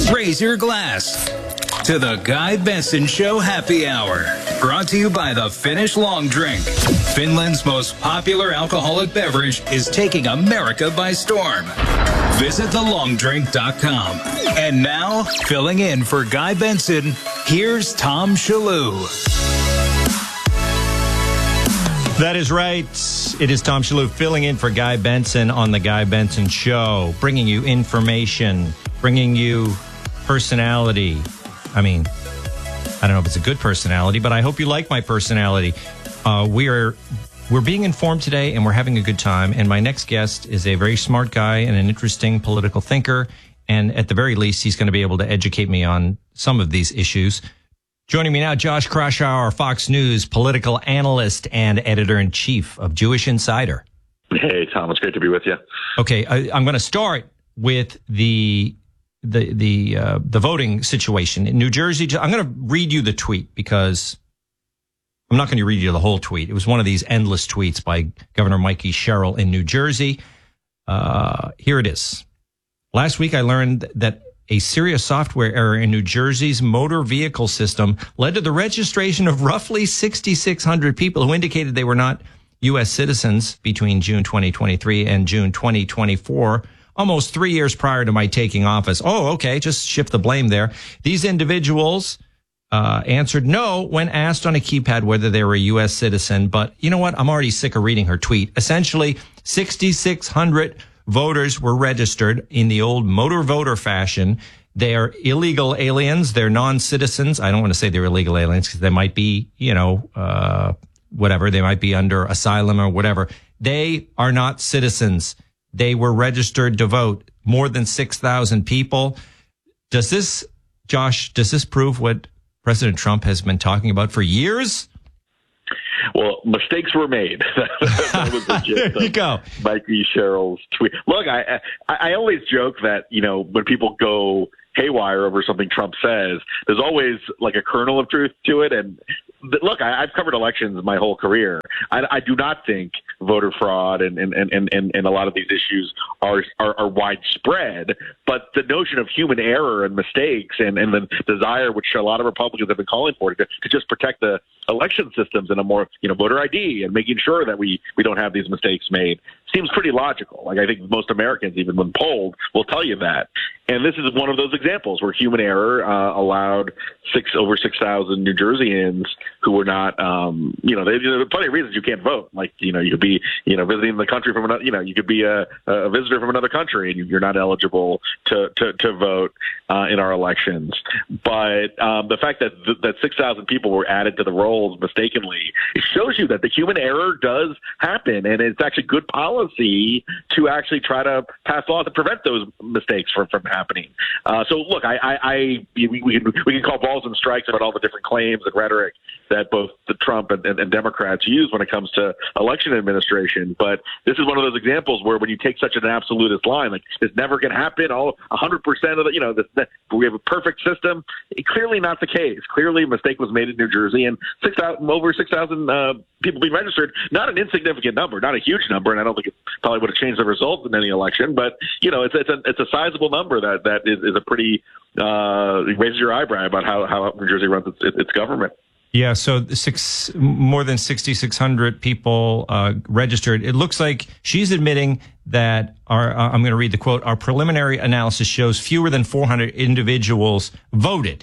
Raise your glass to the Guy Benson Show Happy Hour. Brought to you by the Finnish Long Drink. Finland's most popular alcoholic beverage is taking America by storm. Visit thelongdrink.com. And now, filling in for Guy Benson, here's Tom Shillue. That is right. It is Tom Shillue filling in for Guy Benson on the Guy Benson Show, bringing you information, bringing you personality. I mean, I don't know if it's a good personality, but I hope you like my personality. We're being informed today, and we're having a good time. And my next guest is a very smart guy and an interesting political thinker. And at the very least, he's going to be able to educate me on some of these issues. Joining me now, Josh Kraushaar, Fox News political analyst and editor-in-chief of Jewish Insider. Hey, Tom, it's great to be with you. Okay, I'm going to start with the voting situation in New Jersey. I'm going to read you the tweet because I'm not going to read you the whole tweet. It was one of these endless tweets by Governor Mikey Sherrill in New Jersey. Here it is. Last week, I learned that a serious software error in New Jersey's motor vehicle system led to the registration of roughly 6,600 people who indicated they were not U.S. citizens between June 2023 and June 2024, almost 3 years prior to my taking office. Oh, okay, just shift the blame there. These individuals answered no when asked on a keypad whether they were a U.S. citizen. But you know what? I'm already sick of reading her tweet. Essentially, 6,600 voters were registered in the old motor voter fashion. They are illegal aliens. They're non-citizens. I don't want to say they're illegal aliens because they might be, whatever. They might be under asylum or whatever. They are not citizens. They were registered to vote. More than 6,000 people. Does this prove what President Trump has been talking about for years? Well, mistakes were made. That was the gist there you go. Mikey Sherrill's tweet. Look, I always joke that, when people go haywire over something Trump says, there's always like a kernel of truth to it. And look, I've covered elections my whole career. I do not think voter fraud and a lot of these issues are widespread, but the notion of human error and mistakes and the desire, which a lot of Republicans have been calling for, to just protect the election systems and a more, voter ID and making sure that we don't have these mistakes made seems pretty logical. Like, I think most Americans, even when polled, will tell you that. And this is one of those examples where human error allowed over 6,000 New Jerseyans who were not, there are plenty of reasons you can't vote. Like, you could be, visiting the country from another, you could be a visitor from another country and you're not eligible to vote in our elections. But the fact that 6,000 people were added to the rolls mistakenly, it shows you that the human error does happen, and it's actually good policy to actually try to pass laws to prevent those mistakes from happening. So look, we can call balls and strikes about all the different claims and rhetoric that both the Trump and Democrats use when it comes to election administration. But this is one of those examples where when you take such an absolutist line, like this never can happen, all 100% of the, we have a perfect system. Clearly not the case. Clearly a mistake was made in New Jersey, and over 6,000 people being registered, not an insignificant number, not a huge number, and I don't think it probably would have changed the result in any election, but it's a sizable number that is a pretty raises your eyebrow about how New Jersey runs its government. Yeah, so more than 6,600 people registered. It looks like she's admitting that I'm going to read the quote, our preliminary analysis shows fewer than 400 individuals voted.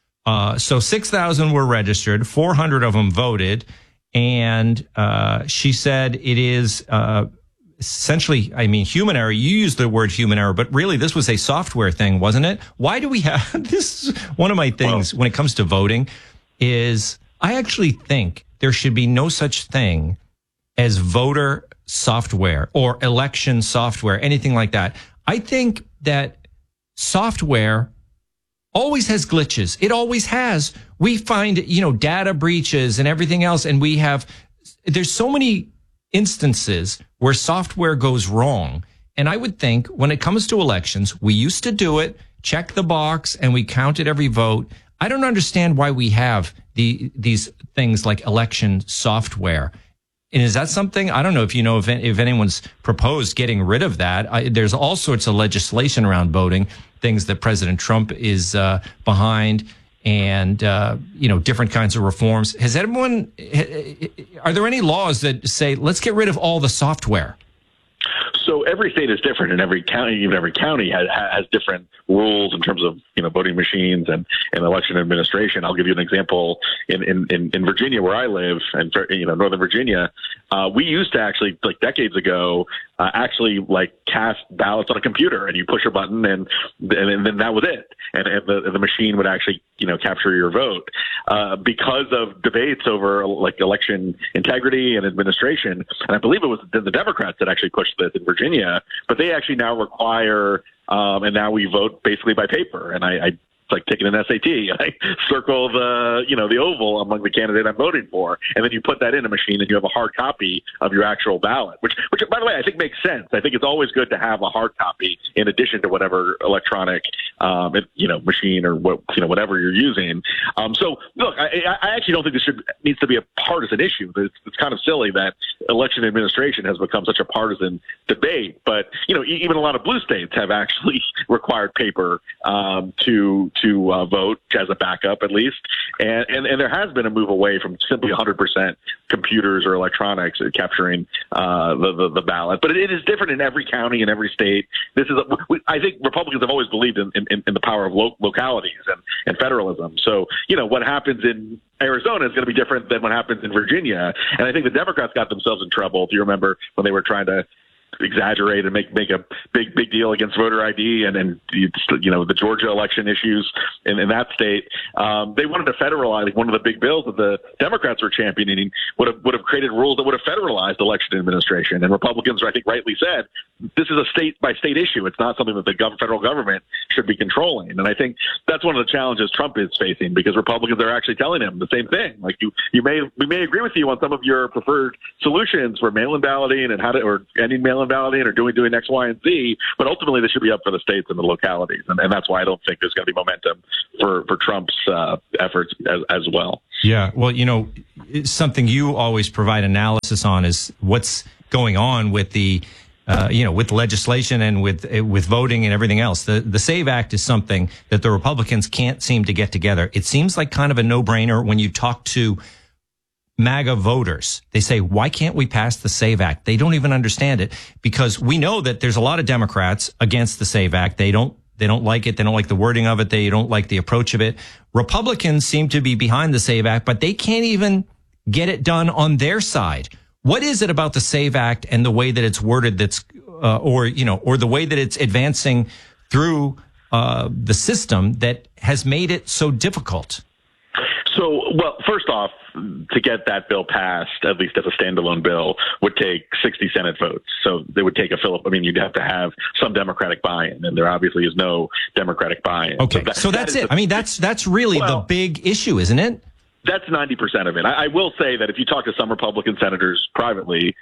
So 6,000 were registered, 400 of them voted, and she said it is essentially, human error. You used the word human error, but really this was a software thing, wasn't it? Why do we have this? One of my things when it comes to voting is I actually think there should be no such thing as voter software or election software, anything like that. I think that software always has glitches. It always has. We find, data breaches and everything else. And there's so many instances where software goes wrong. And I would think when it comes to elections, we used to do it, check the box, and we counted every vote. I don't understand why we have these things like election software. is that something? I don't know if you know if anyone's proposed getting rid of that. There's all sorts of legislation around voting, things that President Trump is behind, and different kinds of reforms. Are there any laws that say let's get rid of all the software? So every state is different, and every county, even every county has different rules in terms of voting machines and election administration. I'll give you an example. In Virginia, where I live, and Northern Virginia, we used to actually, like decades ago, cast ballots on a computer, and you push a button, and then that was it, and the machine would actually capture your vote. Because of debates over like election integrity and administration, and I believe it was the Democrats that actually pushed this in Virginia, but they actually now require, and now we vote basically by paper. And it's like taking an SAT. I circle the oval among the candidate I'm voting for, and then you put that in a machine, and you have a hard copy of your actual ballot. Which, by the way, I think makes sense. I think it's always good to have a hard copy in addition to whatever electronic, machine or whatever you're using. So look, I actually don't think this needs to be a partisan issue. It's kind of silly that election administration has become such a partisan debate. But even a lot of blue states have actually required paper to vote as a backup, at least. And there has been a move away from simply 100% computers or electronics capturing the ballot. But it is different in every county and every state. I think Republicans have always believed in the power of localities and federalism. So, what happens in Arizona is going to be different than what happens in Virginia. And I think the Democrats got themselves in trouble. Do you remember when they were trying to exaggerate and make a big deal against voter ID and the Georgia election issues in that state? They wanted to federalize one of the big bills that the Democrats were championing would have created rules that would have federalized election administration. And Republicans, I think, rightly said, this is a state by state issue. It's not something that the federal government should be controlling. And I think that's one of the challenges Trump is facing, because Republicans are actually telling him the same thing. Like we may agree with you on some of your preferred solutions for mail-in balloting and or ending mail-in balloting or doing X, Y, and Z, but ultimately this should be up for the states and the localities. And that's why I don't think there's going to be momentum for Trump's efforts as well. Yeah. Well, something you always provide analysis on is what's going on with the with legislation and with voting and everything else. The SAVE Act is something that the Republicans can't seem to get together. It seems like kind of a no-brainer when you talk to MAGA voters. They say, why can't we pass the SAVE Act? They don't even understand it, because we know that there's a lot of Democrats against the SAVE Act. They don't like it. They don't like the wording of it. They don't like the approach of it. Republicans seem to be behind the SAVE Act, but they can't even get it done on their side. What is it about the SAVE Act and the way that it's worded or the way that it's advancing through the system that has made it so difficult? So, well, first off, to get that bill passed, at least as a standalone bill, would take 60 Senate votes. So they would take you'd have to have some Democratic buy-in, and there obviously is no Democratic buy-in. Okay, so that's it. That's really the big issue, isn't it? That's 90% of it. I will say that if you talk to some Republican senators privately,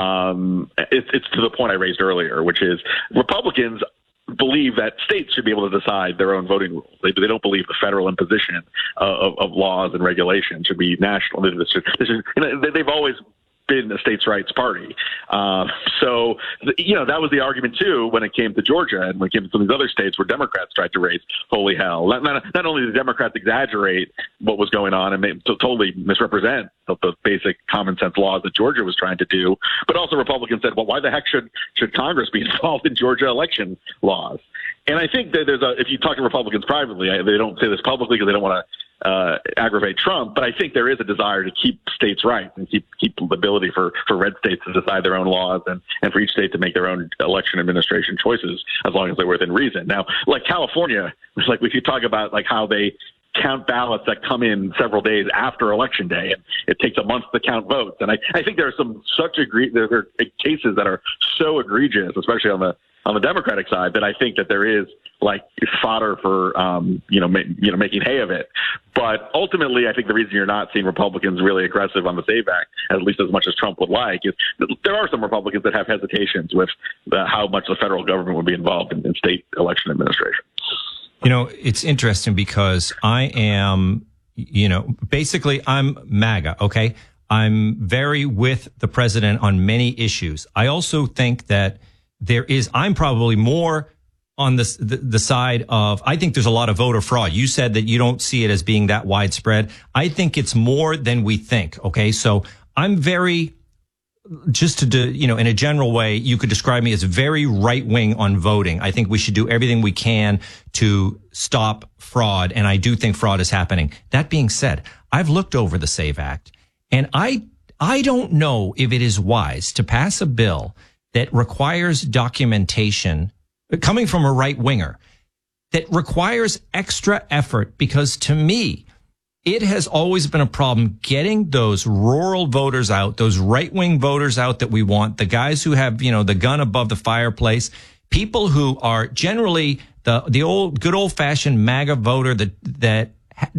it's to the point I raised earlier, which is Republicans believe that states should be able to decide their own voting rules. They don't believe the federal imposition of laws and regulations should be national. They've always been a states' rights party. So that was the argument, too, when it came to Georgia and when it came to some of these other states where Democrats tried to raise holy hell. Not only did Democrats exaggerate what was going on and totally misrepresent the basic common sense laws that Georgia was trying to do, but also Republicans said, well, why the heck should Congress be involved in Georgia election laws? And I think that if you talk to Republicans privately, they don't say this publicly because they don't want to aggravate Trump, but I think there is a desire to keep states' rights and keep the ability for red states to decide their own laws and for each state to make their own election administration choices as long as they're within reason. Now, like California, like if you talk about like how they count ballots that come in several days after Election Day, and it takes a month to count votes. And I think there are there are cases that are so egregious, especially on the Democratic side, that I think that there is like fodder for making hay of it. But ultimately, I think the reason you're not seeing Republicans really aggressive on the SAVE Act, at least as much as Trump would like, is there are some Republicans that have hesitations with how much the federal government would be involved in state election administration. It's interesting because I am, basically I'm MAGA. Okay. I'm very with the president on many issues. I also think that I'm probably more on the side of, I think there's a lot of voter fraud. You said that you don't see it as being that widespread. I think it's more than we think. Okay. So I'm very, just to, in a general way, you could describe me as very right wing on voting. I think we should do everything we can to stop fraud. And I do think fraud is happening. That being said, I've looked over the SAVE Act, and I don't know if it is wise to pass a bill that requires documentation coming from a right winger, that requires extra effort, because to me, it has always been a problem getting those rural voters out, those right-wing voters out that we want, the guys who have, the gun above the fireplace, people who are generally the old, good old-fashioned MAGA voter that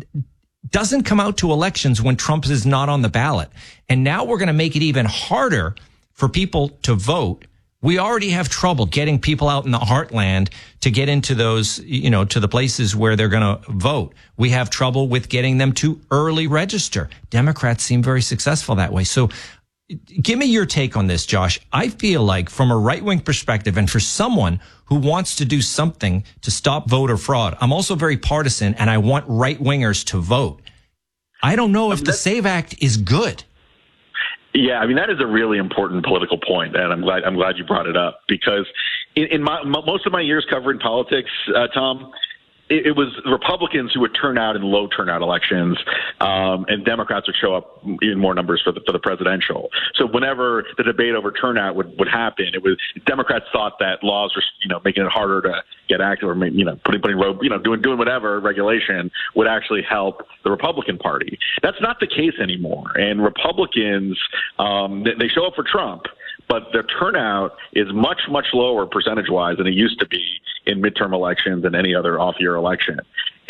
doesn't come out to elections when Trump is not on the ballot. And now we're going to make it even harder for people to vote. We already have trouble getting people out in the heartland to get into those, to the places where they're going to vote. We have trouble with getting them to early register. Democrats seem very successful that way. So give me your take on this, Josh. I feel like from a right-wing perspective, and for someone who wants to do something to stop voter fraud, I'm also very partisan, and I want right-wingers to vote. I don't know if the SAVE Act is good. Yeah, I mean, that is a really important political point, and I'm glad you brought it up, because in most of my years covering politics, Tom, it was Republicans who would turn out in low turnout elections, and Democrats would show up in more numbers for the presidential. So whenever the debate over turnout would happen, it was Democrats thought that laws were, making it harder to get active, or putting road, doing whatever regulation would actually help the Republican Party. That's not the case anymore, and Republicans they show up for Trump, but their turnout is much, much lower percentage-wise than it used to be in midterm elections and any other off-year election.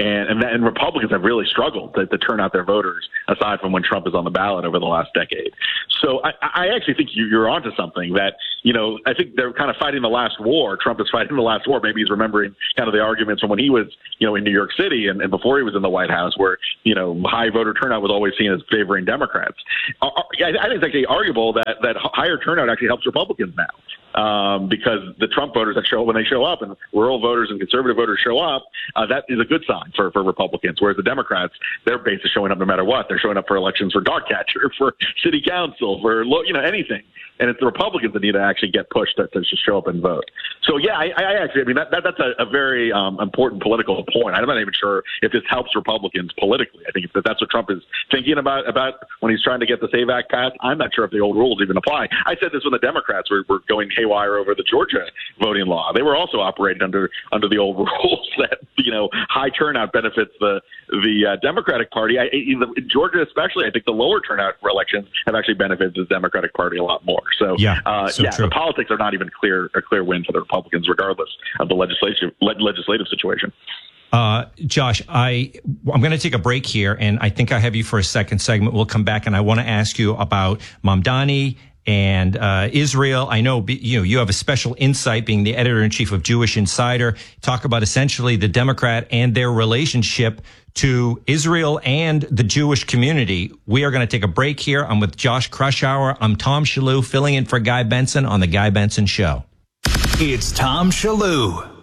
And Republicans have really struggled to turn out their voters, aside from when Trump is on the ballot over the last decade. So I actually think you're onto something that, I think they're kind of fighting the last war. Trump is fighting the last war. Maybe he's remembering kind of the arguments from when he was, in New York City and before he was in the White House, where, high voter turnout was always seen as favoring Democrats. I think it's actually arguable that higher turnout actually helps Republicans now. Because the Trump voters that show up, when they show up, and rural voters and conservative voters show up, that is a good sign for Republicans. Whereas the Democrats, their base is showing up no matter what. They're showing up for elections for dog catcher, for city council, for anything. And it's the Republicans that need to actually get pushed to just show up and vote. So yeah, that's a very important political point. I'm not even sure if this helps Republicans politically. I think if that's what Trump is thinking about when he's trying to get the SAVE Act passed. I'm not sure if the old rules even apply. I said this when the Democrats were going haywire over the Georgia voting law. They were also operating under the old rules that high turnout benefits the Democratic Party. In Georgia especially, I think the lower turnout for elections have actually benefited the Democratic Party a lot more. So the politics are not even a clear win for the Republicans, regardless of the legislative situation. Josh, I'm going to take a break here, and I think I have you for a second segment. We'll come back, and I want to ask you about Mamdani and Israel. I know you have a special insight, being the editor-in-chief of Jewish Insider. Talk about essentially the Democrat and their relationship to Israel and the Jewish community. We are going to take a break here. I'm with Josh Kraushaar. I'm Tom Shillue, filling in for Guy Benson on The Guy Benson Show. It's Tom Shillue.